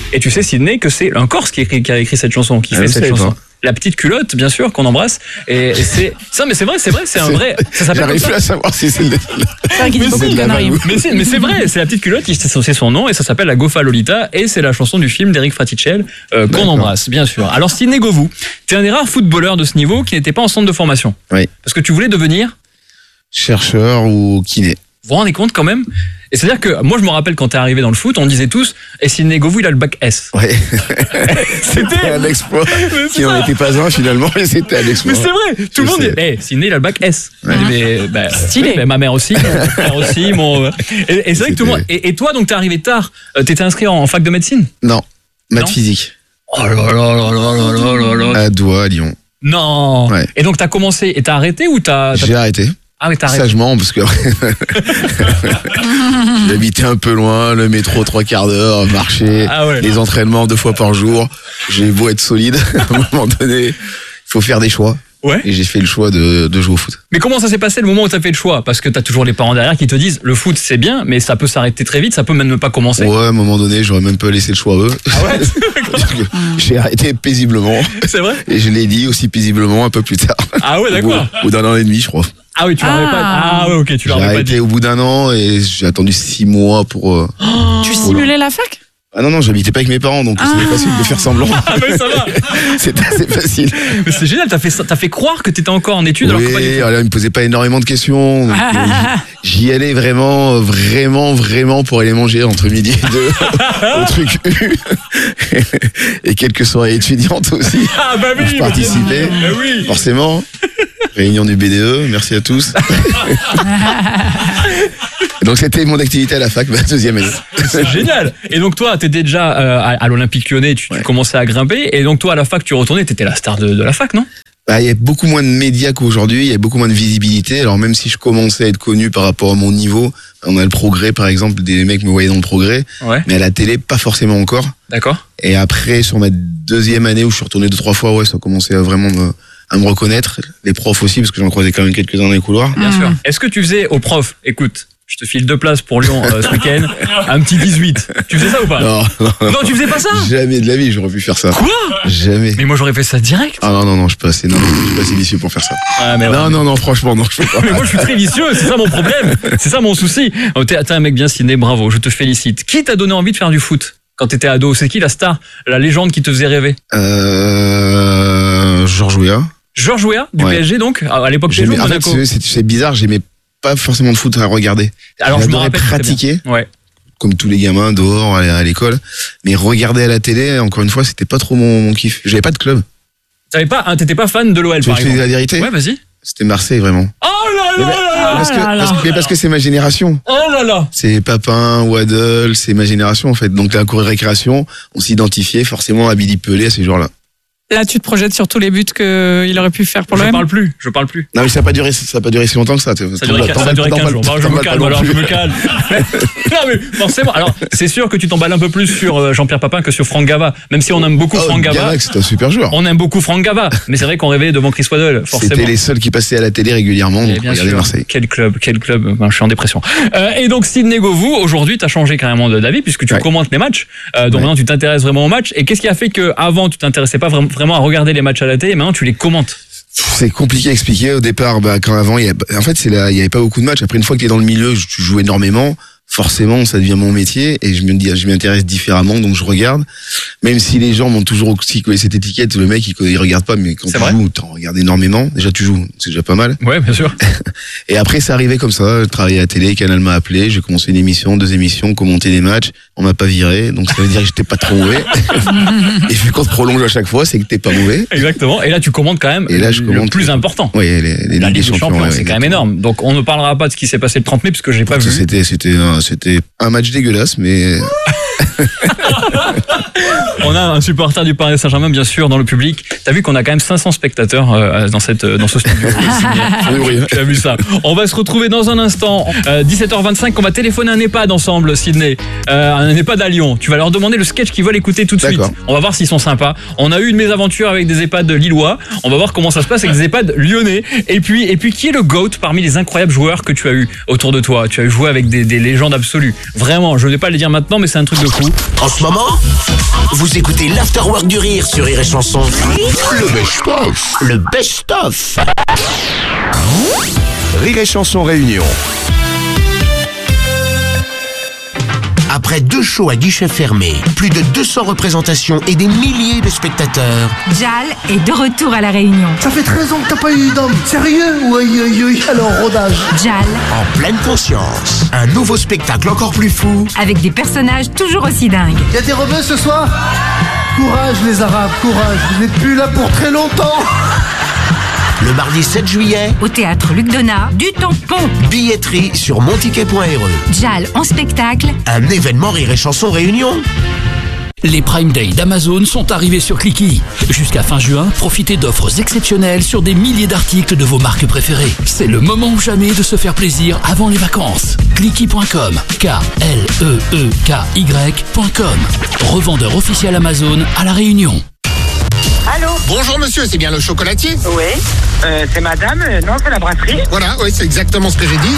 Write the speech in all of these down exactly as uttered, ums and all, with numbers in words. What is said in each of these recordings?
Et tu sais, Sydney, que c'est un Corse qui, écrit, qui a écrit cette chanson, qui ah, fait cette chanson. Pas. La petite culotte, bien sûr, qu'on embrasse. Et, et c'est ça, mais c'est vrai, c'est vrai, c'est un c'est... vrai. Ça s'appelle. J'arrive plus à savoir si c'est. Le... C'est vrai qu'il dit beaucoup de conneries. Mais c'est, mais c'est vrai, c'est la petite culotte qui c'est son nom et ça s'appelle la Gofa Lolita et c'est la chanson du film d'Eric Fraticelli euh, qu'on D'accord. embrasse, bien sûr. Alors Sydney Govou, t'es un des rares footballeurs de ce niveau qui n'était pas en centre de formation. Oui. Parce que tu voulais devenir chercheur ou kiné. Vous vous rendez compte quand même? Et c'est-à-dire que moi je me rappelle quand t'es arrivé dans le foot, on disait tous et Sydney Govou il a le bac S. Ouais. C'était un exploit qui n'en était pas un finalement, mais c'était un exploit. Mais c'est vrai, tout le monde dit hey, Sydney il a le bac S. Ouais. Mais, bah, stylé. Mais ma mère aussi, mon frère aussi, mon et, et c'est vrai que tout le monde. Et, et toi donc t'es arrivé tard, t'étais inscrit en, en fac de médecine? Non, maths physique. Oh là là là là là là là là. À Douai, à Lyon. Non. Ouais. Et donc t'as commencé et t'as arrêté ou t'as, t'as... J'ai arrêté. Ah oui, t'as arrêté. Sagement, parce que j'habitais un peu loin, le métro trois quarts d'heure, marcher, ah ouais. les entraînements deux fois par jour. J'ai beau être solide, à un moment donné, il faut faire des choix. Ouais. Et j'ai fait le choix de, de jouer au foot. Mais comment ça s'est passé le moment où t'as fait le choix? Parce que t'as toujours les parents derrière qui te disent le foot c'est bien, mais ça peut s'arrêter très vite, ça peut même ne pas commencer. Ouais, à un moment donné, j'aurais même pas laissé le choix à eux. Ah ouais. J'ai arrêté paisiblement. C'est vrai? Et je l'ai dit aussi paisiblement un peu plus tard. Ah ouais, d'accord. Au bout d'un an et demi, je crois. Ah oui, tu l'aurais ah. pas. Ah ouais, ok, tu l'aurais pas dit. J'ai arrêté au bout d'un an et j'ai attendu six mois pour. Euh, oh, tu simulais la fac? Ah non, non, j'habitais pas avec mes parents, donc ah. c'était facile de faire semblant. Ah mais ça va. C'était assez facile. Mais c'est génial, t'as fait, t'as fait croire que t'étais encore en études. Oui, alors que pas du tout. Alors, ils me posaient pas énormément de questions. Donc, ah. euh, j'y allais vraiment, vraiment, vraiment pour aller manger entre midi et deux au truc U. Et quelques soirées étudiantes aussi. Ah bah oui. Je participais, bah oui. forcément. Réunion du B D E, merci à tous. Donc c'était mon activité à la fac, ma deuxième année. C'est génial. Et donc toi, t'étais déjà euh, à, à l'Olympique Lyonnais, tu, ouais. tu commençais à grimper. Et donc toi, à la fac, tu retournais, t'étais la star de, de la fac, non? Bah, il y a beaucoup moins de médias qu'aujourd'hui, il y a beaucoup moins de visibilité. Alors même si je commençais à être connu par rapport à mon niveau, on a le Progrès par exemple, des mecs me voyaient dans le Progrès, ouais. mais à la télé, pas forcément encore. D'accord. Et après, sur ma deuxième année où je suis retourné deux, trois fois, ouais, ça a commencé à vraiment me... à me reconnaître, les profs aussi, parce que j'en croisais quand même quelques-uns dans les couloirs. Bien sûr. Est-ce que tu faisais aux profs, écoute, je te file deux places pour Lyon euh, ce week-end, un petit dix-huit. Tu faisais ça ou pas? Non, non, non. Non, tu faisais pas ça? Jamais de la vie, j'aurais pu faire ça. Quoi? Jamais. Mais moi, j'aurais fait ça direct. Ah non, non, non, je suis pas assez, non, je suis pas assez vicieux pour faire ça. Ah, mais non, ouais, non, mais... non, franchement, non, je peux pas. Mais moi, je suis très vicieux, c'est ça mon problème. C'est ça mon souci. Oh, t'es, t'es un mec bien ciné, bravo, je te félicite. Qui t'a donné envie de faire du foot quand t'étais ado? C'est qui la star, la légende qui te faisait rêver? Euh, Georges Weah. Georges Weah, du ouais. P S G donc, à l'époque P S G, en fait, c'est, c'est bizarre, j'aimais pas forcément de foot à regarder. Alors je me rappelle pratiquer, ouais. comme tous les gamins dehors à l'école, mais regarder à la télé, encore une fois, c'était pas trop mon, mon kiff. J'avais pas de club. T'avais pas, hein, t'étais pas fan de l'O L tu par exemple? Tu la vérité? Ouais, vas-y. C'était Marseille vraiment. Oh là là, mais, là, parce, que, là, là parce, que, mais parce que c'est ma génération. Oh là là. C'est Papin, Waddle, c'est ma génération en fait. Donc la cour de récréation, on s'identifiait forcément à Billy Pelé à ces jours-là. Là, tu te projettes sur tous les buts qu'il aurait pu faire pour l'O M? Je parle plus, je parle plus. Non, mais ça n'a pas duré, ça a pas duré si longtemps que ça. Ça a duré, ça a duré quinze jours. Je me calme, alors je me calme. Non, mais forcément. Alors, c'est sûr que tu t'emballes un peu plus sur Jean-Pierre Papin que sur Franck Gava. Même si on aime beaucoup oh, Franck Gava. Gava, c'est un super joueur. On aime beaucoup Franck Gava. Mais c'est vrai qu'on rêvait devant Chris Waddle, forcément. C'était les seuls qui passaient à la télé régulièrement. Donc, regardez Marseille. Quel club, quel club. Ben, je suis en dépression. Euh, et donc, Sydney Govou, aujourd'hui, t'as changé carrément d'avis puisque tu ouais. commentes les matchs. Euh, donc ouais. maintenant, tu t'intéresses vraiment aux matchs. Et qu'est-ce qui a fait que avant, tu t'intéressais pas vraiment à regarder les matchs à la télé et maintenant, tu les commentes? C'est compliqué à expliquer au départ. Bah, quand avant, il y a, en fait, c'est là, il y avait pas beaucoup de matchs. Après, une fois que t'es dans le milieu, tu joues énormément. Forcément, ça devient mon métier et je me dis, je m'intéresse différemment, donc je regarde. Même si les gens m'ont toujours aussi collé cette étiquette, le mec, il, il regarde pas, mais quand c'est tu vrai. joues, t'en regardes énormément. Déjà, tu joues, c'est déjà pas mal. Ouais, bien sûr. Et après, c'est arrivé comme ça. Je travaillais à la télé, Canal m'a appelé, j'ai commencé une émission, deux émissions, commenter les matchs. On m'a pas viré, donc ça veut dire que j'étais pas trop mauvais. Et vu qu'on te prolonge à chaque fois, c'est que t'es pas mauvais. Exactement. Et là, tu commandes quand même et là, je le commente plus important. Oui, les, les la Ligue des Champions, Champions. Ouais, c'est quand même énorme. Donc, on ne parlera pas de ce qui s'est passé le trente mai, puisque je l'ai pas vu. C'était, c'était, c'était un match dégueulasse, mais... On a un supporter du Paris Saint-Germain, bien sûr, dans le public. T'as vu qu'on a quand même cinq cents spectateurs euh, dans, cette, dans ce studio. Tu as vu ça. On va se retrouver dans un instant. Euh, dix-sept heures vingt-cinq, on va téléphoner un EHPAD ensemble, Sydney. Euh, un EHPAD à Lyon. Tu vas leur demander le sketch qu'ils veulent écouter tout de D'accord. suite. On va voir s'ils sont sympas. On a eu une mésaventures avec des EHPAD lillois. On va voir comment ça se passe avec des EHPAD lyonnais. Et puis, et puis qui est le GOAT parmi les incroyables joueurs que tu as eu autour de toi? Tu as joué avec des, des légendes absolues. Vraiment, je ne vais pas les dire maintenant, mais c'est un truc de fou. vous. En ce moment, vous écoutez l'Afterwork du Rire sur Rire et Chanson. Le best-of. Le best-of. Rire et Chanson Réunion. Après deux shows à guichet fermé, plus de deux cents représentations et des milliers de spectateurs, Jal est de retour à La Réunion. Ça fait treize ans que t'as pas eu d'homme. Sérieux? Oui, oui, oui. Alors, rodage. Jal, en pleine conscience, un nouveau spectacle encore plus fou, avec des personnages toujours aussi dingues. Y'a des rebeux ce soir? Courage les Arabes, courage. Vous n'êtes plus là pour très longtemps. le mardi sept juillet, Au théâtre Luc Donat, du tampon. billetterie sur monticket point r e. Jal en spectacle. Un événement Rire et Chanson Réunion. Les Prime Day d'Amazon sont arrivés sur Clicky. Jusqu'à fin juin, profitez d'offres exceptionnelles sur des milliers d'articles de vos marques préférées. C'est le moment ou jamais de se faire plaisir avant les vacances. Clicky point com, K L E E K Y point com. Revendeur officiel Amazon à La Réunion. Allô? Bonjour monsieur, c'est bien le chocolatier? Oui. Euh, c'est madame? Non, c'est la brasserie. Voilà, oui, c'est exactement ce que j'ai dit.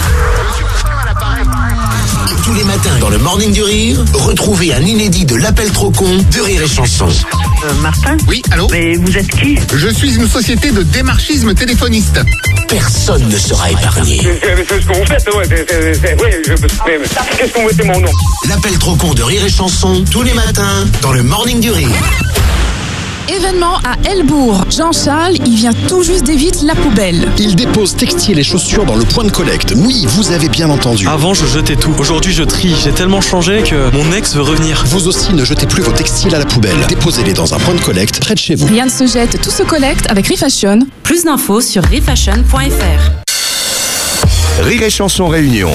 Et tous les matins dans le Morning du Rire, retrouvez un inédit de l'appel trop con de Rire et Chanson. Euh, Martin? Oui, allô? Mais vous êtes qui? Je suis une société de démarchisme téléphoniste. Personne ne sera épargné. C'est ce que vous faites, ouais. c'est- c'est- c'est- Oui, je... mais- Qu'est-ce qu'on mettait mon nom? L'appel trop con de Rire et Chanson, tous les matins dans le Morning du Rire. Événement à Elbourg. Jean-Charles, il vient tout juste d'éviter la poubelle. Il dépose textiles et chaussures dans le point de collecte. Oui, vous avez bien entendu. Avant, je jetais tout. Aujourd'hui, je trie. J'ai tellement changé que mon ex veut revenir. Vous aussi, ne jetez plus vos textiles à la poubelle. Déposez-les dans un point de collecte près de chez vous. Rien ne se jette, tout se collecte avec Refashion. Plus d'infos sur refashion point f r. Rire et Chanson Réunion.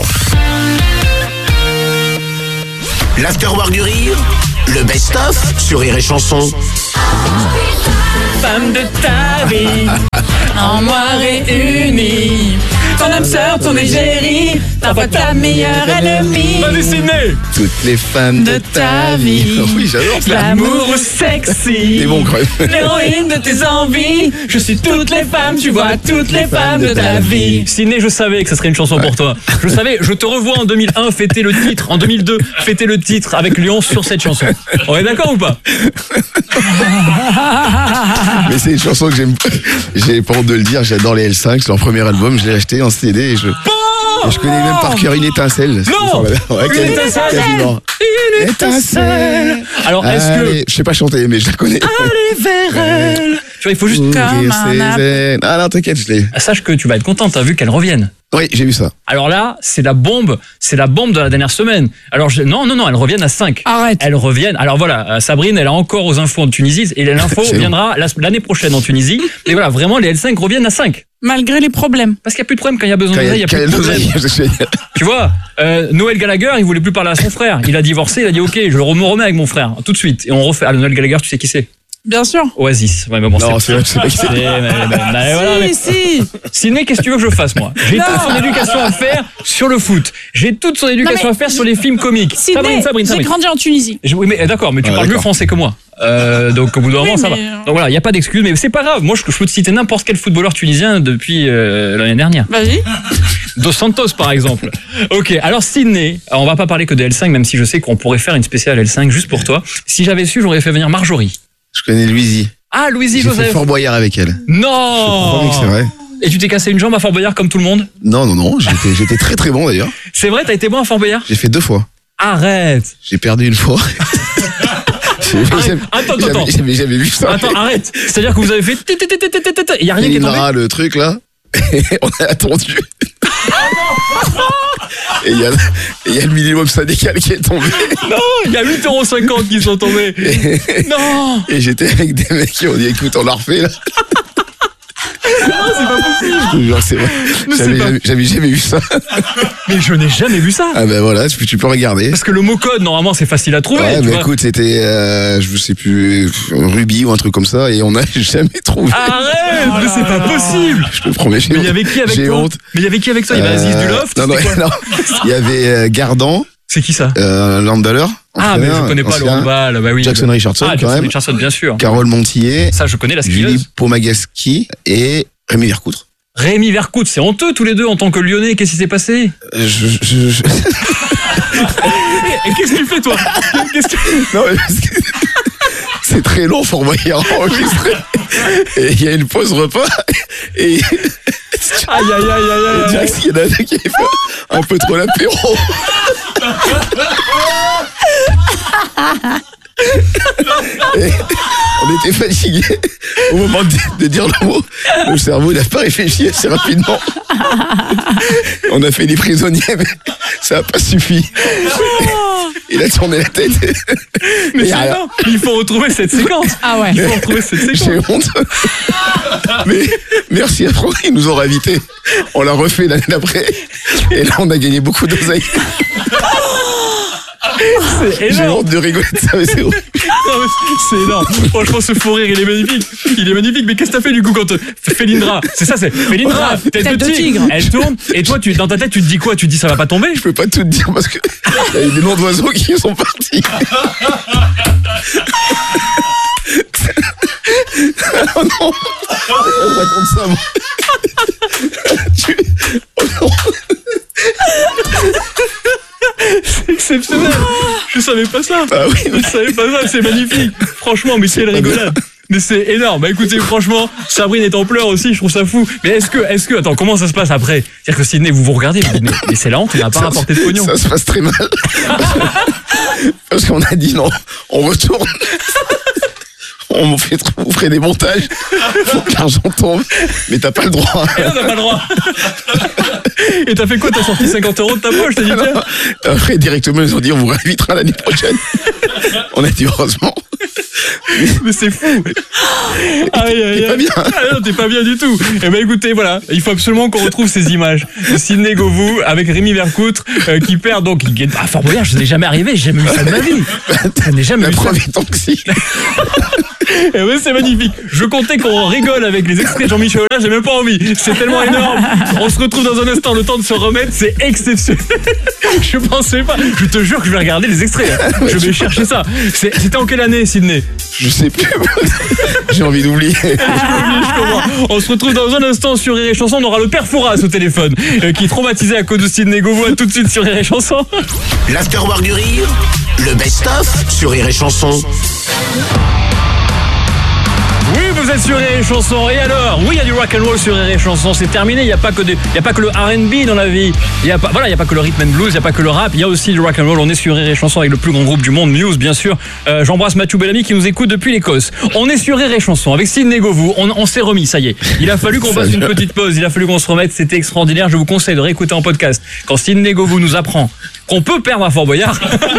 L'Afterwork du Rire, le best-of sur Rire et Chanson. Femme de ta vie, en moi réunie. Ton âme sœur, ton égérie, ta voix ta meilleure ennemie. Vas-y, Sydney. Toutes les femmes de, De ta vie. Oui, j'adore ça. L'amour sexy. C'est bon, quand même. L'héroïne de tes envies. Je suis toutes les femmes, tu vois, toutes les femmes de ta vie. Sydney, je savais que ça serait une chanson pour toi. Je savais, je te revois en deux mille un fêter le titre, en deux mille deux fêter le titre avec Lyon sur cette chanson. On est d'accord ou pas? Mais c'est une chanson que j'aime. J'ai pas honte de le dire, j'adore les L cinq, c'est leur premier album, je l'ai acheté en C D et je. Et je connais même par cœur Une étincelle. Non. Ouais, Une étincelle. quasiment. Une étincelle. Alors, est-ce que... Allez, je sais pas chanter, mais je la connais. Allez vers elle. Tu vois, il faut juste... Ouvrir ses ailes. Ah non, t'inquiète, je l'ai. Sache que tu vas être content, t'as vu qu'elle revienne. Oui, j'ai vu ça. Alors là, c'est la bombe, c'est la bombe de la dernière semaine. Alors je... non, non, non, elles reviennent à cinq. Arrête. Elles reviennent. Alors voilà, Sabrine, elle a encore aux infos en Tunisie et l'info C'est viendra la- l'année prochaine en Tunisie. Et voilà, vraiment, les L cinq reviennent à cinq. Malgré les problèmes. Parce qu'il n'y a plus de problème quand il y a besoin Quand de ça, il il n'y a quand plus de il y a problème. deux années, je sais. Tu vois, euh, Noël Gallagher, il voulait plus parler à son frère. Il a divorcé, il a dit ok, je le remets avec mon frère, tout de suite. Et on refait. Ah, Noël Gallagher, tu sais qui c'est? Bien sûr. Oasis. Ouais, mais bon, Non, c'est vrai, je sais pas qui c'est. Mais, mais, mais, mais, voilà, mais- Si, si. Sydney, qu'est-ce que tu veux que je fasse, moi? J'ai Non. toute son éducation à faire sur le foot. J'ai toute son éducation Non, mais- à faire sur les films comiques. Sydney, Sabrine, Sabrine, j'ai Sabrine. grandi en Tunisie. Je- Oui, mais d'accord, mais tu Ouais, parles mieux d'accord. français que moi. Euh, donc au bout d'un Oui, moment, ça va. mais, euh, Donc voilà, il n'y a pas d'excuse, mais c'est pas grave. Moi, je, je peux te citer n'importe quel footballeur tunisien depuis euh, l'année dernière. Vas-y. Dos Santos, par exemple. Ok, alors Sydney, alors, on va pas parler que de L cinq, même si je sais qu'on pourrait faire une spéciale L cinq juste pour toi. Si j'avais su, j'aurais fait venir Marjorie. Je connais Louisie. Ah, Louisie J'ai fait Joseph. Fort Boyard avec elle. Je Non promets que c'est vrai. Et tu t'es cassé une jambe à Fort Boyard comme tout le monde? Non, non, non, j'étais j'étais très très bon d'ailleurs. C'est vrai, t'as été bon à Fort Boyard? J'ai fait deux fois. Arrête. J'ai perdu une fois. J'ai- Arrête. j'avais- Attends, attends, j'avais- attends. J'avais jamais vu ça. Attends, arrête. C'est-à-dire que vous avez fait... Il y a rien qui est tombé? Inra, le truc là. On a attendu. Et il y, a- et il y a le minimum syndical qui est tombé. Non, il y a huit euros cinquante qui sont tombés. Non. Et j'étais avec des mecs qui ont dit écoute, on l'a refait là. Non, c'est pas possible. Je te jure, c'est vrai. Mais c'est J'avais pas- jamais, j'avais jamais vu ça. Mais je n'ai jamais vu ça. Ah ben voilà, tu peux, tu peux regarder. Parce que le mot code, normalement, c'est facile à trouver. Ouais, tu mais vois. écoute, c'était, euh, je sais plus, Ruby ou un truc comme ça, et on n'a jamais trouvé. Arrête, mais c'est pas possible. Je te promets, j'ai Mais il y avait qui avec j'ai toi? honte. Mais il y avait qui avec toi? Il y avait Aziz Euh, Duloft? Non, non, C'était quoi? non. Il y avait euh, Gardan, C'est qui ça? euh, Landballer. Ah, mais je connais pas le handball. Bah oui. Jackson Richardson, Ah, quand Jackson même. Richardson, bien sûr. Carole Montillet, Ça, je connais la Julie skieuse. Pomagaski et Rémi Vercoutre. Rémi Vercoute, c'est honteux tous les deux en tant que Lyonnais. Qu'est-ce qui s'est passé? Euh, Je, je, je- Et qu'est-ce que tu fais, toi? Qu'est-ce que... Non, mais parce que c'est très long, Fort Boyard enregistré. Et il y a une pause repas. Et. Aïe, aïe, aïe, aïe, aïe. On dirait qu'il y en a deux qui avaient fait un peu trop l'apéro. Et on était fatigués au moment de, de dire le mot. Le cerveau n'a pas réfléchi assez rapidement. On a fait des prisonniers, mais ça n'a pas suffi. Il a tourné la tête. Mais c'est non, il faut retrouver cette séquence. Ah ouais. Il faut retrouver cette séquence. J'ai honte. Mais merci à Franck, ils nous ont invités. On l'a refait l'année d'après. Et là, on a gagné beaucoup d'oseille. C'est énorme. J'ai honte de rigoler de ça, mais c'est horrible. Non, mais c'est énorme. Franchement, ce fou rire, il est magnifique. Il est magnifique. Mais qu'est-ce que t'as fait du coup quand Félindra? C'est ça, c'est Félindra, tête, tête de, tigre. de tigre. Elle tourne. Et toi, tu, dans ta tête, tu te dis quoi? Tu te dis ça va pas tomber? Je peux pas tout te dire parce que il y a eu des noms d'oiseaux qui sont partis. Oh non. On raconte ça, moi. Tu... Oh non. C'est exceptionnel. Je savais pas ça. Bah oui, mais... Je savais pas ça. C'est magnifique. Franchement, mais quelle rigolade. Mais c'est énorme. Bah écoutez, franchement, Sabrine est en pleurs aussi. Je trouve ça fou. Mais est-ce que, est-ce que, attends, comment ça se passe après? C'est-à-dire que Sydney, vous vous regardez, vous dites, mais, mais c'est la honte, il n'a pas ça, rapporté de pognon. Ça se passe très mal. Parce qu'on a dit non, on retourne. On fait, vous ferez des montages, faut que l'argent tombe, mais t'as pas le droit. Et là, t'as pas le droit. Et t'as fait quoi? T'as sorti cinquante euros de ta poche? T'as dit tiens. Après, directement, ils ont dit on vous réinvitera l'année prochaine. On a dit heureusement. Mais, mais c'est fou. Aïe, aïe, aïe. T'es pas bien. Ah non, t'es pas bien du tout. Eh ben écoutez, voilà, il faut absolument qu'on retrouve ces images de Sydney Govou avec Rémi Vercoutre euh, qui perd donc, il gagne à Fort Boyard. Je n'ai jamais arrivé, j'ai jamais vu ça de ma vie. Je n'ai jamais La vu ça. preuve étant que si. Et ouais, c'est magnifique. Je comptais qu'on rigole avec les extraits de Jean-Michel Aulas, j'ai même pas envie. C'est tellement énorme. On se retrouve dans un instant, le temps de se remettre, c'est exceptionnel. Je pensais pas. Je te jure que je vais regarder les extraits. Je vais chercher ça. C'est, c'était en quelle année, Sydney? Je sais plus. J'ai envie d'oublier. Je comprends. On se retrouve dans un instant sur Rire et Chanson. On aura le père Fouras au téléphone euh, qui est traumatisé à cause de Sydney Govou. À tout de suite sur Rire et Chanson. L'Afterwork du Rire, le best-of sur Rire et Chanson. Oui, vous êtes sur Rire et Chanson. Et alors, oui, il y a du rock and roll sur Rire et Chanson. C'est terminé. Il n'y a pas que des, il y a pas que le R and B dans la vie. Il y a pas, voilà, il y a pas que le rhythm and blues. Il n'y a pas que le rap. Il y a aussi du rock and roll. On est sur Rire et Chanson avec le plus grand groupe du monde, Muse, bien sûr. Euh, j'embrasse Mathieu Bellamy qui nous écoute depuis l'Écosse. On est sur Rire et Chanson avec Sydney Govou. On, on s'est remis, ça y est. Il a fallu qu'on fasse une petite pause. Il a fallu qu'on se remette. C'était extraordinaire. Je vous conseille de réécouter en podcast quand Sydney Govou nous apprend qu'on peut perdre à Fort Boyard.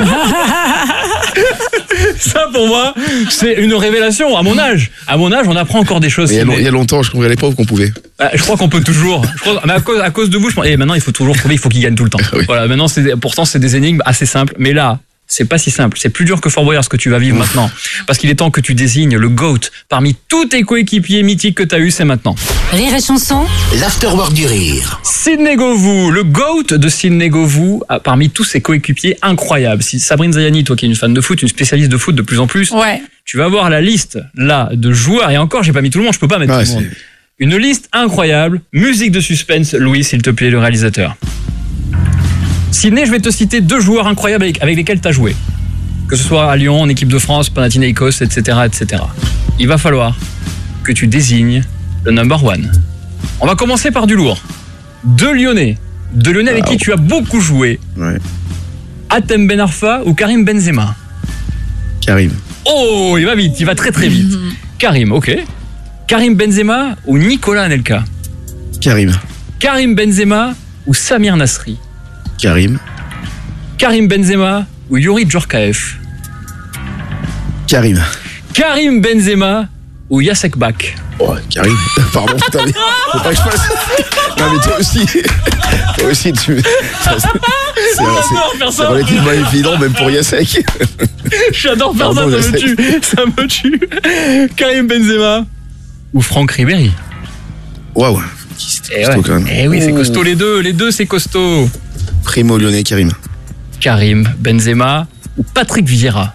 Ça, pour moi, c'est une révélation. À mon âge, à mon âge, on apprend encore des choses. Il y, a, il y a longtemps, je comprenais pas qu'on pouvait. Euh, je crois qu'on peut toujours. Je crois, mais à cause, à cause de vous, je pense. Et maintenant, il faut toujours trouver. Il faut qu'il gagne tout le temps. Oui. Voilà. Maintenant, c'est, pourtant, c'est des énigmes assez simples. Mais là, c'est pas si simple. C'est plus dur que Fort Boyard ce que tu vas vivre maintenant. Parce qu'il est temps que tu désignes le GOAT parmi tous tes coéquipiers mythiques que tu as eu. C'est maintenant. Rire et Chanson. L'Afterwork du Rire. Sydney Govou, le GOAT de Sydney Govou parmi tous ses coéquipiers incroyables. Si Sabrine Zayani, toi qui es une fan de foot, une spécialiste de foot de plus en plus, ouais. Tu vas voir la liste là de joueurs. Et encore, j'ai pas mis tout le monde. Je peux pas mettre ouais, tout le monde. Une liste incroyable. Musique de suspense. Louis, s'il te plaît, le réalisateur. Sydney, je vais te citer deux joueurs incroyables avec, avec lesquels tu as joué. Que ce soit à Lyon, en équipe de France, Panathinaikos, et cetera, et cetera. Il va falloir que tu désignes le number one. On va commencer par du lourd. Deux Lyonnais. Deux Lyonnais avec ah, qui tu as beaucoup joué. Ouais. Hatem Ben Arfa ou Karim Benzema? Karim. Oh, il va vite, il va très très vite. Mm-hmm. Karim, ok. Karim Benzema ou Nicolas Anelka? Karim. Karim Benzema ou Samir Nasri? Karim. Karim Benzema ou Yuri Djorkaeff? Karim. Karim Benzema ou Jacek Bak? Oh, Karim. Pardon, putain, mais faut pas que je fasse. Non, mais toi aussi. Toi aussi, tu. Ça, c'est, c'est, c'est, c'est relativement évident, même pour Jacek. J'adore faire Pardon, ça, ça me tue. Ça me tue. Karim Benzema ou Franck Ribéry? Waouh. Eh, ouais. eh oui, c'est costaud les deux. Les deux, c'est costaud. Primo Lyonnais, Karim. Karim Benzema ou Patrick Vieira?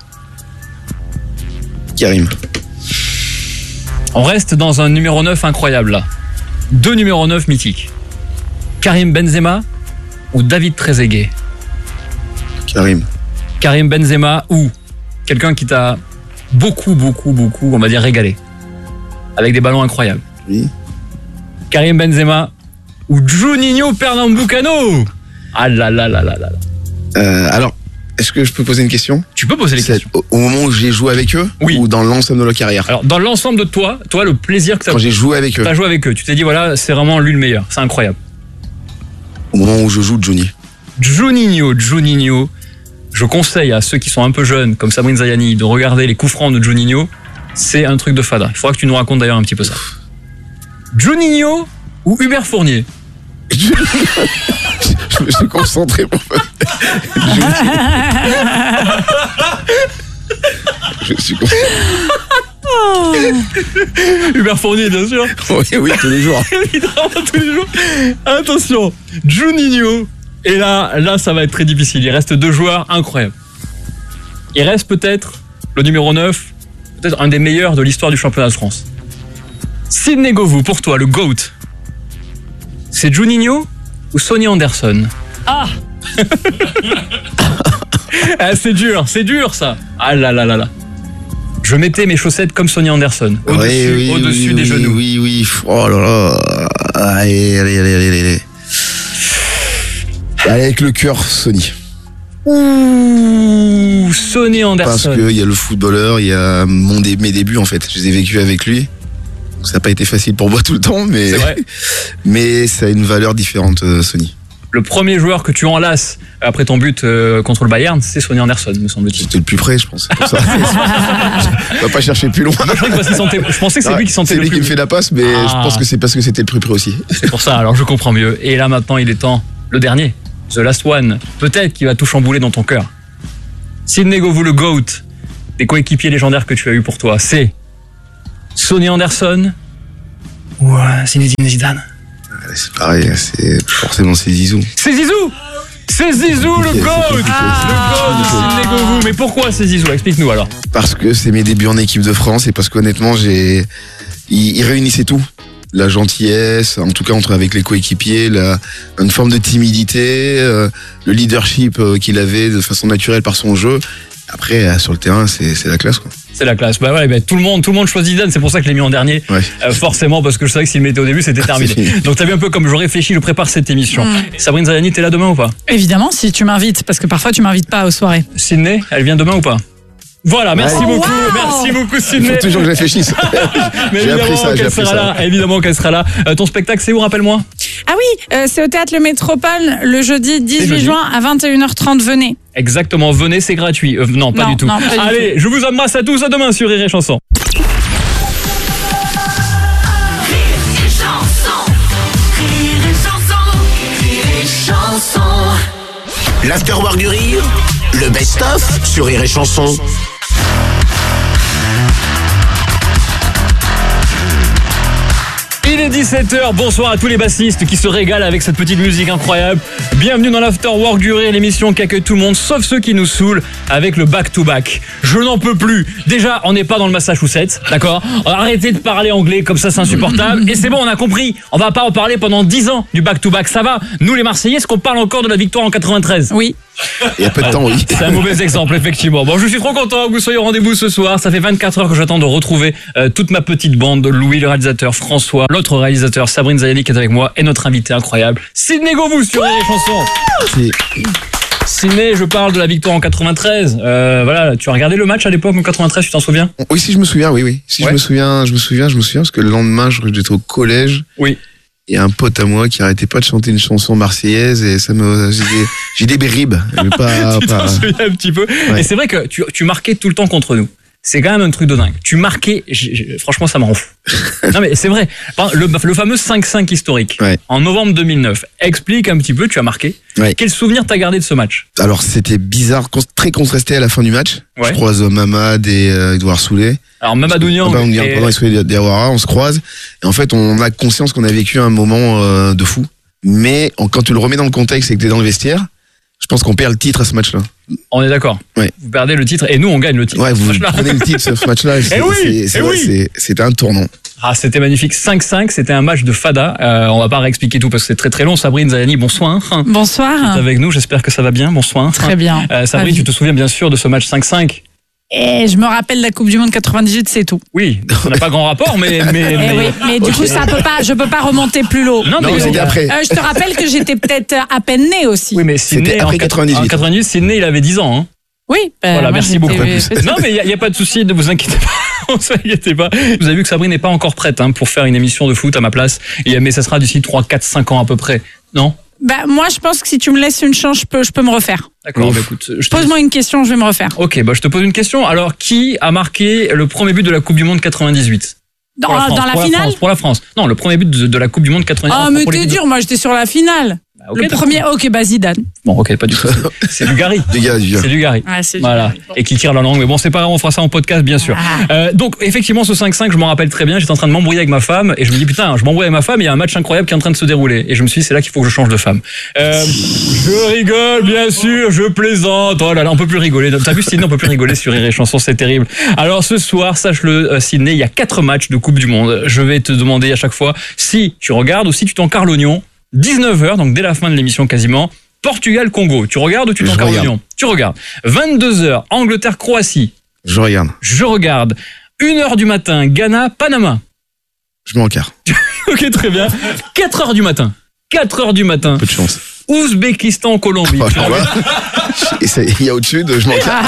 Karim. On reste dans un numéro neuf incroyable là. Deux numéros neuf mythiques. Karim Benzema ou David Trezeguet? Karim. Karim Benzema ou quelqu'un qui t'a beaucoup, beaucoup, beaucoup, on va dire, régalé. Avec des ballons incroyables. Oui. Karim Benzema ou Juninho Pernambucano. Ah là là là là là. Euh, alors, est-ce que je peux poser une question ? Tu peux poser les C'est questions. Au, au moment où j'ai joué avec eux ? Oui. Ou dans l'ensemble de leur carrière ? Alors, dans l'ensemble de toi, toi, le plaisir que t'as... Quand j'ai joué avec eux. T'as joué avec eux. Tu t'es dit, voilà, c'est vraiment lui le meilleur. C'est incroyable. Au moment où je joue Johnny. Juninho, Juninho. Je conseille à ceux qui sont un peu jeunes, comme Sabrine Zayani, de regarder les coups francs de Juninho. C'est un truc de fada. Il faudra que tu nous racontes d'ailleurs un petit peu ça. Juninho ou Hubert Fournier ? je, je me suis concentré pour Je suis concentré. Oh. Hubert Fournier, bien sûr. Oui, oui, tous les jours. Évidemment, tous les jours. Attention, Juninho. Et là, là, ça va être très difficile. Il reste deux joueurs incroyables. Il reste peut-être le numéro neuf, peut-être un des meilleurs de l'histoire du championnat de France. Sidney Govou, pour toi, le GOAT. C'est Juninho ou Sonny Anderson ? Ah. Ah, c'est dur, c'est dur ça. Ah là là là là. Je mettais mes chaussettes comme Sonny Anderson, au-dessus, oui, oui, au-dessus oui, des oui, genoux. Oui, oui, oh là là. Allez, allez, allez, allez, allez. Allez, avec le cœur, Sonny. Ouh, Sonny Anderson. Parce qu'il y a le footballeur, il y a mon dé- mes débuts en fait. Je les ai vécus avec lui. Donc, ça n'a pas été facile pour moi tout le temps, mais, C'est vrai. mais ça a une valeur différente, euh, Sonny. Le premier joueur que tu enlaces après ton but euh, contre le Bayern, c'est Sonny Anderson, me semble-t-il. C'était le plus près, je pense. C'est pour ça. On va pas chercher plus loin. Moi, je, croyais que parce qu'il sentait- je pensais que c'est Ah, lui qui sentait C'est le lui plus. qui me fait la passe, mais Ah. je pense que c'est parce que c'était le plus près aussi. C'est pour ça, alors je comprends mieux. Et là maintenant, il est temps, le dernier, The Last One, peut-être qu'il va tout chambouler dans ton cœur. Sidney Govou, le GOAT, des coéquipiers légendaires que tu as eu pour toi, c'est Sonny Anderson ou euh, Zinedine Zidane. C'est pareil, c'est forcément c'est Zizou. C'est Zizou. C'est Zizou, le compliqué, GOAT. c'est compliqué. Le GOAT, Sidney Govou. Mais pourquoi c'est Zizou ? Explique-nous alors. Parce que c'est mes débuts en équipe de France et parce qu'honnêtement, j'ai, il, il réunissait tout. La gentillesse, en tout cas entre avec les coéquipiers, la, une forme de timidité, euh, le leadership euh, qu'il avait de façon naturelle par son jeu. Après, euh, sur le terrain, c'est, c'est la classe, quoi. C'est la classe. Bah ouais, bah, tout le monde, tout le monde choisit Zidane. C'est pour ça que je l'ai mis en dernier. Ouais. Euh, forcément, parce que je savais que s'il le mettait au début, c'était terminé. C'est fini. Donc t'as vu un peu comme je réfléchis, je prépare cette émission. Mm. Sabrine Zayani, t'es là demain ou pas ? Évidemment, si tu m'invites, parce que parfois tu m'invites pas aux soirées. Sydney, elle vient demain ou pas ? Voilà, merci Ouais. beaucoup, Wow. merci beaucoup Il Sydney. faut toujours que je réfléchisse. Mais J'ai appris évidemment ça, j'ai qu'elle appris sera ça. là, évidemment qu'elle sera là. Euh, ton spectacle, c'est où, rappelle-moi ? Ah oui, euh, c'est au Théâtre Le Métropole le jeudi dix-huit jeudi. juin à vingt et une heures trente. Venez. Exactement, venez, c'est gratuit. Euh, non, pas Non, du tout. non, pas du Allez, je vous embrasse à tous, à demain sur Rire et Chanson. L'Afterwork du Rire, le best-of sur Rire et Chanson. Il est dix-sept heures, bonsoir à tous les bassistes qui se régalent avec cette petite musique incroyable. Bienvenue dans l'Afterwork du Rire, l'émission qui accueille tout le monde, sauf ceux qui nous saoulent, avec le back-to-back. Je n'en peux plus. Déjà, on n'est pas dans le Massachusetts, d'accord ? Arrêtez de parler anglais, comme ça c'est insupportable. Et c'est bon, on a compris, on va pas en parler pendant dix ans du back-to-back, ça va ? Nous les Marseillais, est-ce qu'on parle encore de la victoire en quatre-vingt-treize ? Oui. Il y a peu de temps, oui. C'est un mauvais exemple, effectivement. Bon, je suis trop content que vous soyez au rendez-vous ce soir. Ça fait vingt-quatre heures que j'attends de retrouver euh, toute ma petite bande. Louis, le réalisateur, François, l'autre réalisateur, Sabrine Zayani qui est avec moi, et notre invité incroyable, Sidney Govou sur Rire et Chanson. C'est- Sidney, je parle de la victoire en quatre-vingt-treize. Euh, voilà, tu as regardé le match à l'époque en quatre-vingt-treize, tu t'en souviens ? Oui, si je me souviens, oui, oui. Si Ouais. je me souviens, je me souviens, je me souviens, parce que le lendemain, je crois que j'étais au collège. Oui. Il y a un pote à moi qui arrêtait pas de chanter une chanson marseillaise et ça me, j'ai des, j'ai des bribes. Mais pas, Tu t'en pas- souviens un petit peu. Ouais. Et c'est vrai que tu, tu marquais tout le temps contre nous. C'est quand même un truc de dingue. Tu marquais, j'ai- j'ai- franchement, ça me rend fou. Non mais c'est vrai. Par- Le, le fameux cinq cinq historique, Ouais. en novembre deux mille neuf. Explique un petit peu, tu as marqué. Ouais. Quel souvenir t'as gardé de ce match ? Alors c'était bizarre, con- très contrasté à la fin du match. Ouais. Je croise euh, Mamad et euh, Edouard Soulet. Alors Mamadou Niang Ah bah, on, et- pardon, et Soulet Diawara, on se croise. Et en fait, on a conscience qu'on a vécu un moment euh, de fou. Mais on- quand tu le remets dans le contexte et que t'es dans le vestiaire, Je pense qu'on perd le titre à ce match-là. On est d'accord. Ouais. Vous perdez le titre et nous on gagne le titre. Ouais, vous prenez le titre sur ce match-là. C'est, eh oui, c'est, c'est, eh vrai, oui. c'est, c'était un tournant. Ah, c'était magnifique. cinq cinq, c'était un match de fada. Euh, on va pas réexpliquer tout parce que c'est très très long. Sabrine Zayani, bonsoir. Bonsoir. Tu es avec nous, j'espère que ça va bien. Bonsoir. Très bien. Euh, Sabrine, tu te souviens bien sûr de ce match cinq cinq? Et je me rappelle la Coupe du Monde quatre-vingt-dix-huit, c'est tout. Oui, ça n'a pas grand rapport, mais... mais, Eh mais... oui, mais du coup, ça peut pas, je peux pas remonter plus haut. Non, mais Non, c'était euh, après. Euh, je te rappelle que j'étais peut-être à peine née aussi. Oui, mais C'était Sydney, après en quatre-vingt-dix-huit. En quatre-vingt-dix, Sydney, il avait dix ans. Hein. Oui. ben, Voilà, moi, merci j'étais beaucoup. petite. Non, mais il n'y a, a pas de souci, ne vous inquiétez pas. Ne vous inquiétez pas. Vous avez vu que Sabrine n'est pas encore prête hein, pour faire une émission de foot à ma place. Et, mais ça sera d'ici trois, quatre, cinq ans à peu près. Non? Bah, moi, je pense que si tu me laisses une chance, je peux, je peux me refaire. D'accord, bah, écoute. Je te... Pose-moi une question, je vais me refaire. Ok, bah, je te pose une question. Alors, qui a marqué le premier but de la Coupe du Monde quatre-vingt-dix-huit? Dans, Pour la France, dans la pour finale France, Pour la France. Non, le premier but de, de la Coupe du Monde quatre-vingt-dix. Oh, mais t'es dur, moi, j'étais sur la finale. Bah, ok, le d'accord. premier, ok, bah Zidane. Bon, ok, pas du tout. C'est du Gary. Du Gary, du Gary. C'est du Gary. Ouais, c'est du Voilà. Gary. Et qui tire la langue. Mais bon, c'est pas grave, on fera ça en podcast, bien sûr. Ah. Euh, donc, effectivement, ce cinq cinq, je m'en rappelle très bien. J'étais en train de m'embrouiller avec ma femme et je me dis, putain, je m'embrouille avec ma femme, il y a un match incroyable qui est en train de se dérouler. Et je me suis dit, c'est là qu'il faut que je change de femme. Euh, je rigole, bien sûr, je plaisante. Oh là là, on peut plus rigoler. T'as vu, Sydney, on peut plus rigoler sur Rire et Chanson, c'est terrible. Alors, ce soir, sache-le, Sydney, il y a quatre matchs de Coupe du Monde. Je vais te demander à chaque fois si tu regardes ou si tu t'encarres l'oignon. dix-neuf heures, donc dès la fin de l'émission quasiment. Portugal-Congo. Tu regardes ou tu Je t'encarres regarde. l'oignon? Tu regardes. vingt-deux heures, Angleterre-Croatie. Je regarde. Je regarde. une heure du matin, Ghana-Panama. Je m'encarre. Ok, très bien. quatre heures du matin. quatre heures du matin. Peu de chance. Ouzbékistan-Colombie. Oh, alors là, et c'est- il y a au-dessus de je m'encarre.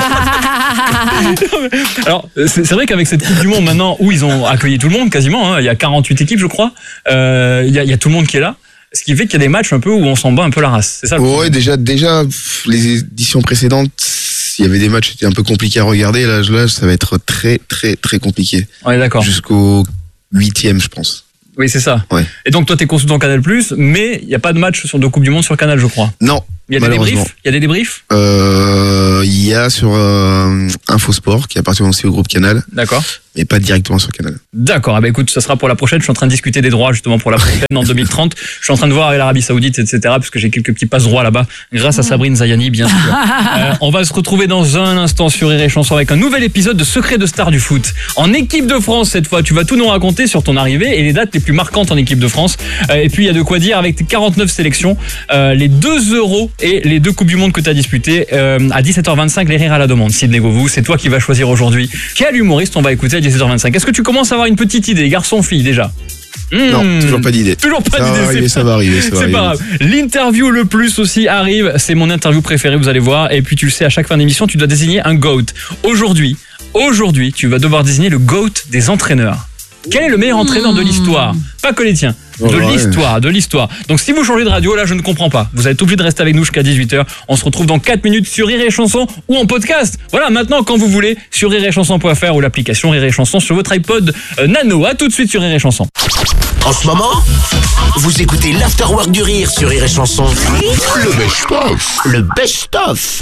Alors, c'est c'est vrai qu'avec cette Coupe du Monde maintenant, où ils ont accueilli tout le monde quasiment, hein, il y a quarante-huit équipes, je crois, euh, il y, a, il y a tout le monde qui est là. Ce qui fait qu'il y a des matchs un peu où on s'en bat un peu la race. C'est ça le Ouais, problème. déjà, déjà, pff, les éditions précédentes, il y avait des matchs qui étaient un peu compliqués à regarder. Là, là, ça va être très, très, très compliqué. On est d'accord. Jusqu'au huitième, je pense. Oui, c'est ça. Ouais. Et donc, toi, t'es consultant Canal+, mais il n'y a pas de match sur de Coupe du Monde sur Canal, je crois. Non. Il y a des malheureusement. débriefs Il y a des débriefs Euh, il y a sur euh, Infosport, qui appartient aussi au groupe Canal, D'accord. mais pas directement sur Canal. D'accord. Ah bah écoute, ça sera pour la prochaine. Je suis en train de discuter des droits justement pour la prochaine en deux mille trente. Je suis en train de voir avec l'Arabie Saoudite, et cetera. Parce que j'ai quelques petits passe droits là-bas, grâce à Sabrine Zayani, bien sûr. Euh, on va se retrouver dans un instant sur Rire et Chanson avec un nouvel épisode de Secret de Star du foot. En équipe de France cette fois, tu vas tout nous raconter sur ton arrivée et les dates les plus marquantes en équipe de France. Euh, et puis il y a de quoi dire avec tes quarante-neuf sélections, euh, les deux euros et les deux coupes du monde que tu as disputées euh, à dix-sept heures vingt-cinq. Les rires à la demande. Sydney Govou, c'est toi qui vas choisir aujourd'hui quel humoriste on va écouter à dix-sept heures vingt-cinq. Est-ce que tu commences à avoir une petite idée, garçon-fille déjà? Non, Hmm. toujours pas d'idée. Toujours pas Ça va d'idée. arriver, c'est ça pas- va arriver, ça va C'est pas arriver. grave. L'interview le plus aussi arrive. C'est mon interview préférée, vous allez voir. Et puis tu le sais, à chaque fin d'émission, tu dois désigner un GOAT. Aujourd'hui, aujourd'hui, tu vas devoir désigner le GOAT des entraîneurs. Quel est le meilleur entraîneur de l'histoire? Pas que les tiens. De Oh, ouais. l'histoire, de l'histoire. Donc si vous changez de radio, là je ne comprends pas. Vous êtes obligé de rester avec nous jusqu'à dix-huit heures. On se retrouve dans quatre minutes sur Rire et Chanson ou en podcast. Voilà, maintenant quand vous voulez, sur rire et chanson point f r ou l'application Rire et Chanson sur votre iPod euh, Nano. À tout de suite sur Rire et Chanson. En ce moment, vous écoutez l'Afterwork du Rire sur Rire et Chanson. Le best-of. Le best-of.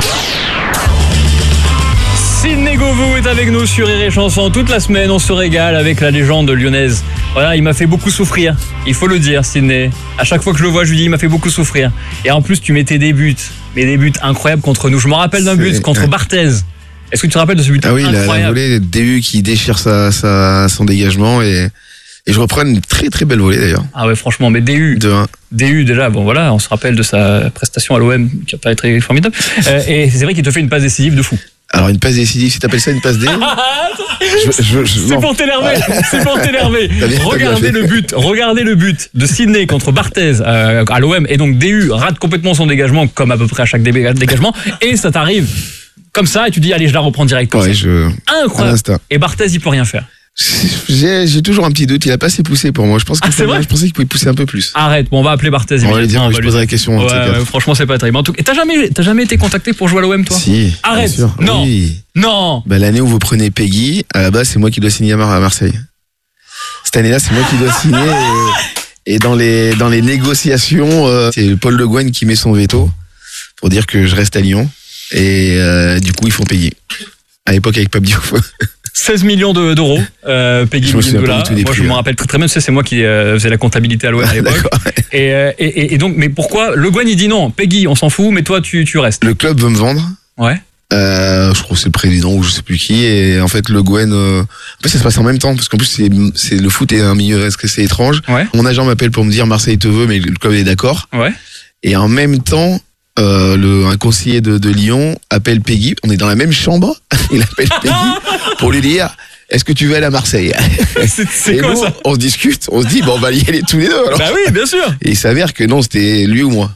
Sydney Govou est avec nous sur Rire et Chanson. Toute la semaine, on se régale avec la légende lyonnaise. Voilà, il m'a fait beaucoup souffrir. Il faut le dire, Sydney. À chaque fois que je le vois, je lui dis, il m'a fait beaucoup souffrir. Et en plus, tu mettais des buts. Mais des buts incroyables contre nous. Je me rappelle d'un but C'est- contre ouais. Barthez. Est-ce que tu te rappelles de ce but Ah oui, la, la incroyable? volée, D U qui déchire sa, sa, son dégagement et, et je reprends une très très belle volée d'ailleurs. Ah ouais, franchement, mais D U. De un. D U, déjà, bon voilà, on se rappelle de sa prestation à l'O M qui n'a pas été formidable. Euh, et c'est vrai qu'il te fait une passe décisive de fou. Alors une passe décisive, si t'appelles ça une passe D, je, je, je- C'est non. pour t'énerver, c'est pour t'énerver. T'as bien- t'as bien Regardez fait. le but, regardez le but de Sydney contre Barthez euh, à l'O M et donc D U rate complètement son dégagement comme à peu près à chaque dé- dégagement et ça t'arrive comme ça et tu dis allez je la reprends direct comme Ouais, ça. je, à Incroyable. l'instant. Et Barthez il peut rien faire. J'ai, j'ai toujours un petit doute, il a pas assez poussé pour moi. Je pense que Ah, c'est vrai je pensais qu'il pouvait pousser un peu plus. Arrête, bon on va appeler Barthez. On va lui dire, immédiatement, je on va lui poserai la dire. question. un de ces Ouais, quatre. ouais, franchement c'est pas terrible. En tout cas, t'as jamais, t'as jamais été contacté pour jouer à l'O M toi? Si. Arrête. bien sûr. Non. Oui. Non. Bah, l'année où vous prenez Peggy, à la base, c'est moi qui dois signer à Mar- à Marseille. Cette année-là, c'est moi qui dois signer. Et, et dans les dans les négociations, euh, c'est Paul Le Guen qui met son veto pour dire que je reste à Lyon. Et euh, du coup, ils font Peggy. À l'époque avec Pape Diouf. seize millions de, d'euros, euh, Peggy Mugundola. Moi, je me rappelle très très bien, tu sais, c'est moi qui euh, faisais la comptabilité à l'O M à l'époque. et, euh, et, et, et donc, mais pourquoi Le Guen, il dit non, Peggy, on s'en fout, mais toi, tu, tu restes. Le club veut me vendre. Ouais. Euh, je crois que c'est le président ou je sais plus qui. Et en fait, Le Guen, euh, en fait, ça se passe en même temps parce qu'en plus, c'est, c'est le foot est un milieu, est-ce que c'est étrange. Ouais. Mon agent m'appelle pour me dire Marseille te veut, mais le club est d'accord. Ouais. Et en même temps, euh, le un conseiller de, de Lyon appelle Peggy. On est dans la même chambre. Il appelle Peggy pour lui dire est-ce que tu veux aller à Marseille? C'est, c'est et quoi nous, ça? On se discute, on se dit bon, on va y aller tous les deux. Alors. Bah oui, bien sûr. Et il s'avère que non, c'était lui ou moi.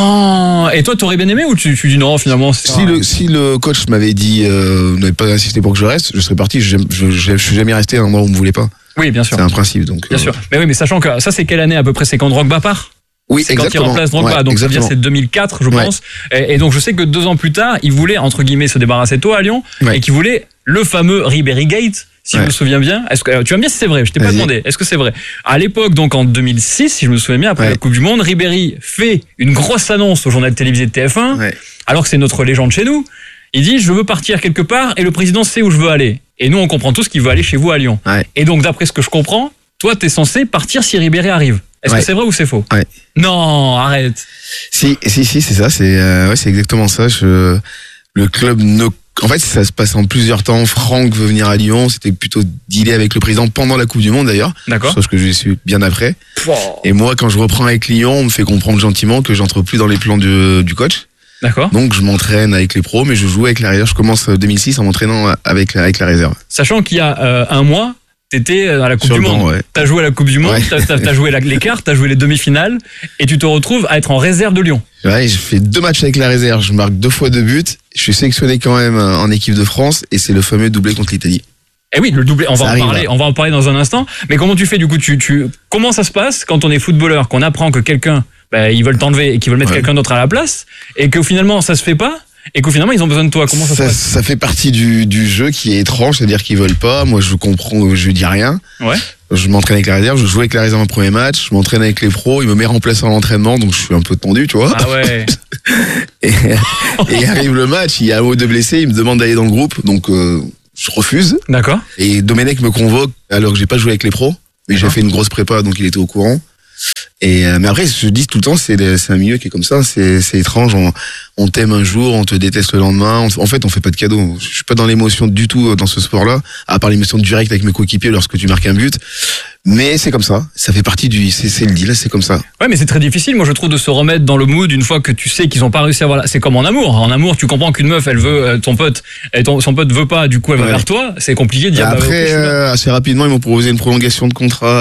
Non. Et toi, t'aurais bien aimé ou tu, tu dis non finalement? Si le si le coach m'avait dit euh, n'avait pas insisté pour que je reste, je serais parti. Je je, je, je suis jamais resté à un endroit où on me voulait pas. Oui, bien sûr. C'est un principe donc. Bien euh... sûr. Mais oui, mais sachant que ça, c'est quelle année à peu près? C'est quand Drogba part? Oui, c'est exactement. quand il remplace Drogba, ouais, donc ça veut dire c'est deux mille quatre, je ouais. pense. Et, et donc je sais que deux ans plus tard, il voulait entre guillemets se débarrasser de toi à Lyon ouais. et qu'il voulait le fameux Ribéry Gate, si ouais. je me souviens bien. Est-ce que tu vas me dire si c'est vrai? Je t'ai Vas-y. pas demandé. Est-ce que c'est vrai? À l'époque, donc en deux mille six, si je me souviens bien, après ouais. la Coupe du Monde, Ribéry fait une grosse annonce au journal télévisé de T F un, ouais. alors que c'est notre légende chez nous. Il dit je veux partir quelque part et le président sait où je veux aller. Et nous on comprend tous qu'il veut aller chez vous à Lyon. Ouais. Et donc d'après ce que je comprends, toi t'es censé partir si Ribéry arrive. Est-ce ouais. que c'est vrai ou c'est faux? Ouais. Non, arrête. Si, si, si, c'est ça. C'est, euh, ouais, c'est exactement ça. Je, le club ne, en fait, ça se passe en plusieurs temps. Franck veut venir à Lyon. C'était plutôt dealé avec le président pendant la Coupe du Monde d'ailleurs. D'accord. Sauf que je l'ai su bien après. Oh. Et moi, quand je reprends avec Lyon, on me fait comprendre gentiment que j'entre plus dans les plans du, du coach. D'accord. Donc je m'entraîne avec les pros, mais je joue avec la réserve. Je commence deux mille six en m'entraînant avec la, avec la réserve. Sachant qu'il y a euh, un mois. T'étais à la Coupe Sur du Monde, Monde. Ouais. T'as joué à la Coupe du Monde, ouais. t'as, t'as, t'as joué la, les quarts, t'as joué les demi-finales, et tu te retrouves à être en réserve de Lyon. Ouais, j'ai fait deux matchs avec la réserve, je marque deux fois deux buts, je suis sélectionné quand même en équipe de France, et c'est le fameux doublé contre l'Italie. Eh oui, le doublé, on va ça en arrive, parler, là. on va en parler dans un instant. Mais comment tu fais du coup, tu, tu, comment ça se passe quand on est footballeur, qu'on apprend que quelqu'un, bah, ils veulent t'enlever et qu'ils veulent mettre ouais. quelqu'un d'autre à la place, et que finalement ça se fait pas? Et qu'au finalement ils ont besoin de toi. Comment ça, ça se passe? Ça fait partie du, du jeu qui est étrange, c'est-à-dire qu'ils veulent pas. Moi je comprends, je dis rien. Ouais. Je m'entraîne avec la réserve, je joue avec la réserve en premier match, je m'entraîne avec les pros, ils me mettent remplaçant à l'entraînement, donc je suis un peu tendu, tu vois. Ah ouais. et, et arrive le match, il y a un ou deux blessés, ils me demandent d'aller dans le groupe, donc euh, je refuse. D'accord. Et Domenech me convoque alors que j'ai pas joué avec les pros, mais D'accord. j'ai fait une grosse prépa, donc il était au courant. Et euh, mais après, je dis tout le temps, c'est c'est un milieu qui est comme ça, c'est c'est étrange. On, on t'aime un jour, on te déteste le lendemain. On, en fait, on fait pas de cadeaux. Je suis pas dans l'émotion du tout dans ce sport-là, à part l'émotion directe avec mes coéquipiers lorsque tu marques un but. Mais c'est comme ça, ça fait partie du, c'est, c'est le deal, c'est comme ça. Ouais, mais c'est très difficile, moi je trouve, de se remettre dans le mood une fois que tu sais qu'ils ont pas réussi à avoir. C'est comme en amour. En amour, tu comprends qu'une meuf, elle veut euh, ton pote, et ton, son pote veut pas, du coup elle va ouais. vers toi. C'est compliqué de dire. Bah après, bah, okay, euh, assez rapidement, ils m'ont proposé une prolongation de contrat.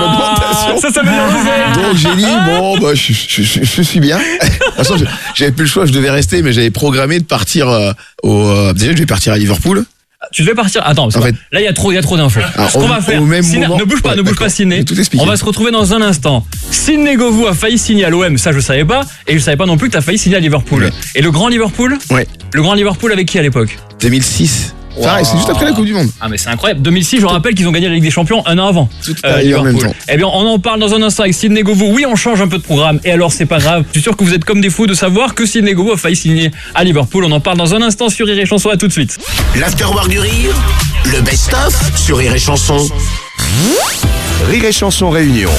Ah, ça, ça veut dire. Donc j'ai dit bon, bah je, je, je, je suis bien. De toute façon, j'avais plus le choix, je devais rester, mais j'avais programmé de partir euh, au. Euh, déjà, je vais partir à Liverpool. Tu devais partir. Attends, en fait, là il y a trop, il y a trop d'infos. Alors, Ce qu'on au, va faire, Sidney, ne bouge pas, ouais, ne bouge pas, Sidney. On va se retrouver dans un instant. Sidney Govou a failli signer à l'O M, ça je savais pas, et je savais pas non plus que t'as failli signer à Liverpool. Ouais. Et le grand Liverpool Ouais. Le grand Liverpool avec qui à l'époque? deux mille six. Wow. Pareil, c'est juste après la Coupe du Monde. Ah mais c'est incroyable. deux mille six, je rappelle qu'ils ont gagné la Ligue des Champions un an avant. Tout euh, Liverpool. En même temps. Eh bien, on en parle dans un instant avec Sidney Govou. Oui, on change un peu de programme. Et alors, c'est pas grave. Je suis sûr que vous êtes comme des fous de savoir que Sidney Govou a failli signer à Liverpool. On en parle dans un instant sur Rire et Chanson. À tout de suite. L'Afterwork du Rire, le best-of sur Rire et Chanson. Rire et Chanson Réunion.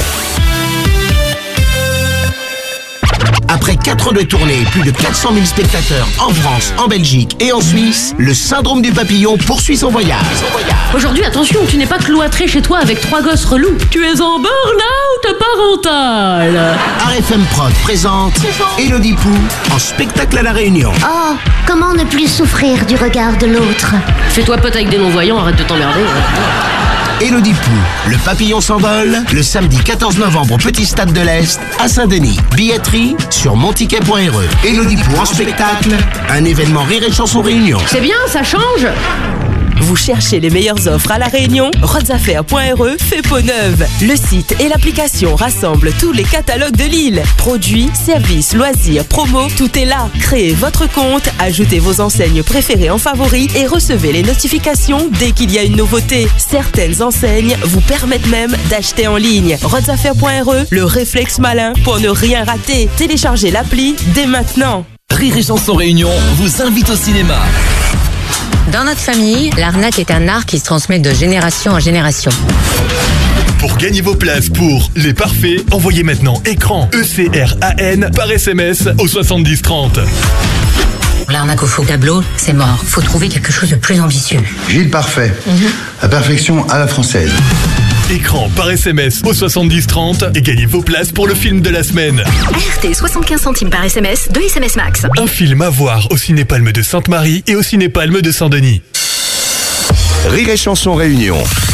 Après quatre ans de tournée, plus de quatre cent mille spectateurs en France, en Belgique et en Suisse, le syndrome du papillon poursuit son voyage. Aujourd'hui, attention, tu n'es pas cloîtré chez toi avec trois gosses relous. Tu es en burn-out parental. R F M Prod présente Élodie Pou en spectacle à La Réunion. Oh, comment ne plus souffrir du regard de l'autre? Fais-toi pote avec des non-voyants, arrête de t'emmerder. Élodie Pou, le papillon s'envole, le samedi quatorze novembre au Petit Stade de l'Est, à Saint-Denis. Billetterie sur montiquet point r e. Élodie Pou en spectacle, un événement Rire et Chanson Réunion. C'est bien, ça change. Vous cherchez les meilleures offres à La Réunion? rodsaffaires point r e fait peau neuve. Le site et l'application rassemblent tous les catalogues de l'île. Produits, services, loisirs, promos, tout est là. Créez votre compte, ajoutez vos enseignes préférées en favoris et recevez les notifications dès qu'il y a une nouveauté. Certaines enseignes vous permettent même d'acheter en ligne. rodsaffaires point r e, le réflexe malin pour ne rien rater. Téléchargez l'appli dès maintenant. Rire et Chanson Réunion vous invite au cinéma. Dans notre famille, l'arnaque est un art qui se transmet de génération en génération. Pour gagner vos places pour Les Parfaits, envoyez maintenant écran E C R A N par S M S au soixante-dix trente. L'arnaque au faux tableau, c'est mort. Faut trouver quelque chose de plus ambitieux. Gilles Parfait. La perfection à la française. Écran par S M S au soixante-dix trente et gagnez vos places pour le film de la semaine. R T, soixante-quinze centimes par S M S, deux S M S max. Un film à voir au Ciné-Palme de Sainte-Marie et au Ciné-Palme de Saint-Denis. Rire et Chanson Réunion.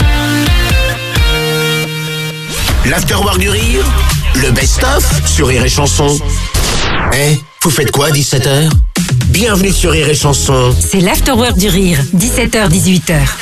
L'afterwork du rire, le best-of sur Rire et Chanson. Eh, vous faites quoi à dix-sept heures? Bienvenue sur Rire et Chanson. C'est l'Afterwork du rire, dix-sept heures dix-huit heures.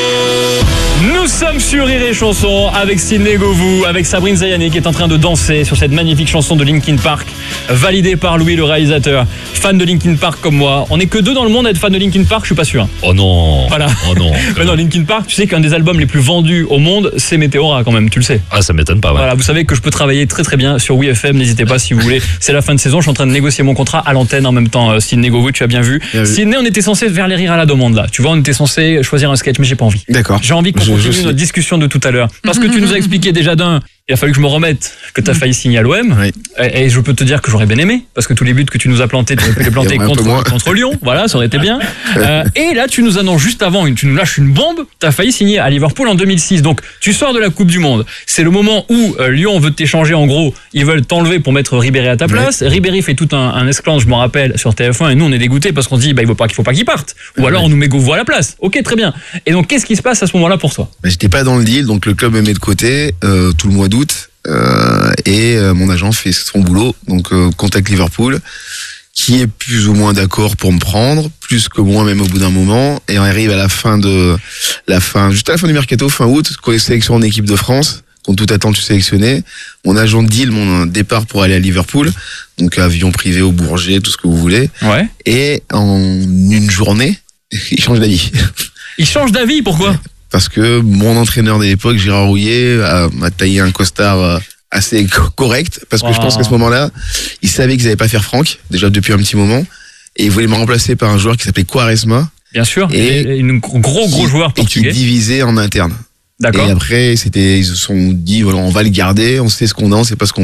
Nous sommes sur Rire et Chanson avec Sidney Govou, avec Sabrine Zayani qui est en train de danser sur cette magnifique chanson de Linkin Park, validée par Louis le réalisateur. Fan de Linkin Park comme moi. On n'est que deux dans le monde à être fan de Linkin Park, je suis pas sûr. Oh non. Voilà. Oh non. Mais non, Linkin Park, tu sais qu'un des albums les plus vendus au monde, c'est Meteora quand même, tu le sais. Ah, ça m'étonne pas, ouais. Voilà, vous savez que je peux travailler très très bien sur Oui F M, n'hésitez pas si vous voulez. C'est la fin de saison, je suis en train de négocier mon contrat à l'antenne en même temps. Sidney Govou, tu as bien vu. Bien vu. Sidney, on était censé faire les rires à la demande là. Tu vois, on était censé choisir un sketch, mais j'ai pas envie. D'accord. J'ai envie qu'on Je- je continue suis- notre discussion de tout à l'heure. Parce que tu nous as expliqué déjà d'un, il a fallu que je me remette, que tu as failli signer à l'O M. Oui. Et, et je peux te dire que j'aurais bien aimé, parce que tous les buts que tu nous as plantés, tu aurais pu les planter Il y en a un peu moins. contre, contre Lyon. Voilà, ça aurait été bien. Euh, et là, tu nous annonces juste avant, une- tu nous lâches une bombe, tu as failli signer à Liverpool en deux mille six. Donc, tu sors de la Coupe du Monde. C'est le moment où euh, Lyon veut t'échanger, en gros, ils veulent t'enlever pour mettre Ribéry à ta place. Ribéry fait tout un, un esclandre, je me rappelle, sur T F un, et nous, on est dégoûtés parce qu'on se dit, bah, il faut pas qu'il faut pas qu'il parte. Ou alors, on nous met Govou à la place. Ok, très bien. Et donc, qu'est-ce qui se passe à ce moment-là pour toi? Bah, j'étais pas dans le deal, donc le club me met de côté euh, tout le mois d'août euh, et euh, mon agent fait son boulot, donc euh, contacte Liverpool, qui est plus ou moins d'accord pour me prendre, plus que moi même au bout d'un moment, et on arrive à la fin de la fin, juste à la fin du mercato, fin août, quand sélection en équipe de France, contre toute attente je suis sélectionné, mon agent deal mon départ pour aller à Liverpool, donc avion privé au Bourget, tout ce que vous voulez, Ouais. et en une journée, il change d'avis. Il change d'avis, pourquoi? Parce que mon entraîneur de l'époque, Gérard Rouillet, a- m'a taillé un costard euh, assez co- correct, parce que Oh. je pense qu'à ce moment-là, il savait qu'ils n'allaient pas faire Franck, déjà depuis un petit moment, et il voulait me remplacer par un joueur qui s'appelait Quaresma, Bien sûr. Et- Et, une gros gros qui- joueur et qui portugais. divisait en interne. D'accord. Et après, c'était, ils se sont dit, voilà, on va le garder, on sait ce qu'on a, on sait pas ce qu'on